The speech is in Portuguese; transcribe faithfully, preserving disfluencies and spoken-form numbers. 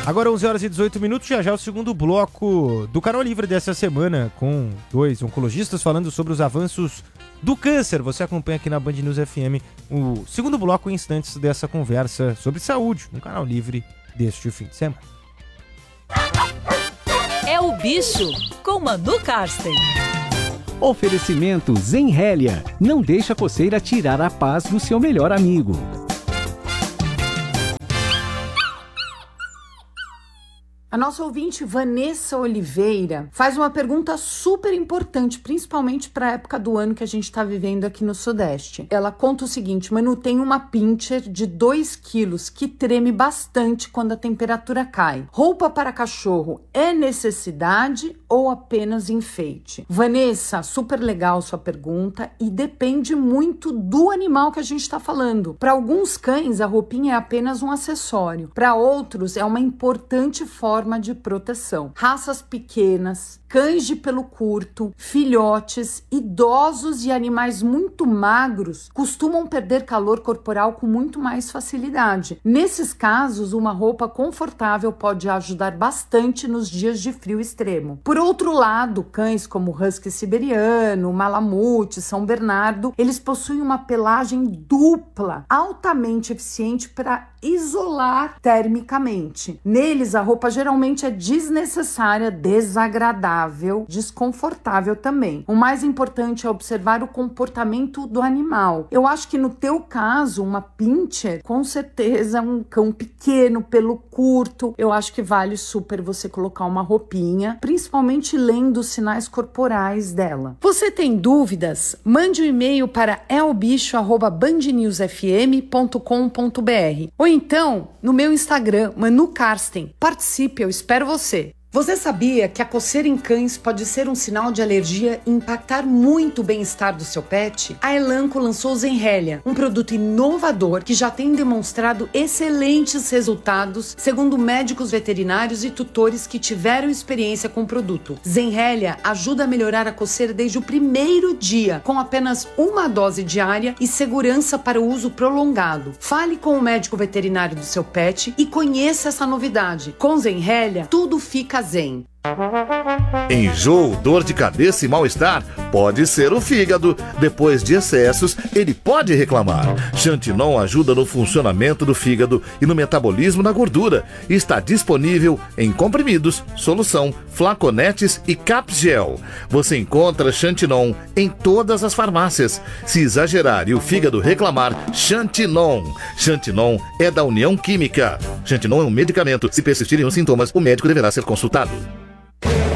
Agora onze horas e dezoito minutos, já já o segundo bloco do Canal Livre dessa semana, com dois oncologistas falando sobre os avanços do câncer. Você acompanha aqui na Band News F M o segundo bloco em instantes dessa conversa sobre saúde no Canal Livre deste fim de semana. É o Bicho, com Manu Karsten. Oferecimento Zenrélia. Não deixa a coceira tirar a paz do seu melhor amigo. A nossa ouvinte Vanessa Oliveira faz uma pergunta super importante, principalmente para a época do ano que a gente está vivendo aqui no Sudeste. Ela conta o seguinte: Manu, tem uma pincher de dois quilos que treme bastante quando a temperatura cai. Roupa para cachorro é necessidade ou apenas enfeite? Vanessa, super legal sua pergunta e depende muito do animal que a gente está falando. Para alguns cães, a roupinha é apenas um acessório. Para outros, é uma importante forma de proteção. Raças pequenas, cães de pelo curto, filhotes, idosos e animais muito magros costumam perder calor corporal com muito mais facilidade. Nesses casos, uma roupa confortável pode ajudar bastante nos dias de frio extremo. Por outro lado, cães como Husky Siberiano, Malamute, São Bernardo, eles possuem uma pelagem dupla, altamente eficiente para isolar termicamente. Neles, a roupa geralmente é desnecessária, desagradável, desconfortável também. O mais importante é observar o comportamento do animal. Eu acho que no teu caso, uma pincher, com certeza um cão pequeno, pelo curto, eu acho que vale super você colocar uma roupinha, principalmente lendo os sinais corporais dela. Você tem dúvidas? Mande um e-mail para elbicho arroba band news f m ponto com ponto b r ou então no meu Instagram, Manu Karsten. Participe, eu espero você. Você sabia que a coceira em cães pode ser um sinal de alergia e impactar muito o bem-estar do seu pet? A Elanco lançou Zenrélia, um produto inovador que já tem demonstrado excelentes resultados, segundo médicos veterinários e tutores que tiveram experiência com o produto. Zenrélia ajuda a melhorar a coceira desde o primeiro dia, com apenas uma dose diária e segurança para o uso prolongado. Fale com o médico veterinário do seu pet e conheça essa novidade. Com Zenrélia, tudo fica zen. Enjoo, dor de cabeça e mal-estar pode ser o fígado. Depois de excessos, ele pode reclamar. Xantinon ajuda no funcionamento do fígado e no metabolismo da gordura. Está disponível em comprimidos, solução, flaconetes e capgel. Você encontra Xantinon em todas as farmácias. Se exagerar e o fígado reclamar, Xantinon. Xantinon é da União Química. Xantinon é um medicamento. Se persistirem os sintomas, o médico deverá ser consultado.